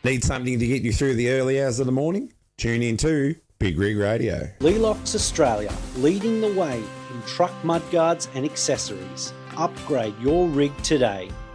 Need something to get you through the early hours of the morning? Tune in to Big Rig Radio. Lelox Australia, leading the way in truck mudguards and accessories. Upgrade your rig today.